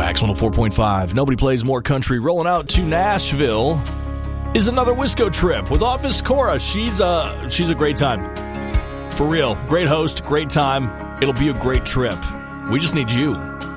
Wax 104.5. Nobody plays more country. Rolling out to Nashville is another Wisco trip with Office Cora. She's a great time. For real. Great host, great time. It'll be a great trip. We just need you.